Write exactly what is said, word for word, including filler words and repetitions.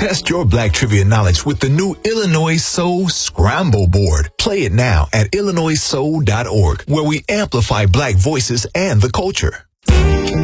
Test your Black trivia knowledge with the new Illinois Soul Scramble Board. Play it now at illinois soul dot org, where we amplify Black voices and the culture.